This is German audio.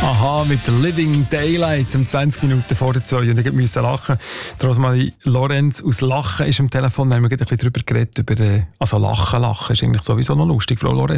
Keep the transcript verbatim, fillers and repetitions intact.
Aha, mit Living Daylight um zwanzig Minuten vor der zwei und ich musste lachen. Die Rosmarie Lorenz aus Lachen ist am Telefon. Da haben wir gerade ein bisschen drüber geredet, über, also Lachen, Lachen ist eigentlich sowieso noch lustig, Frau Lorenz.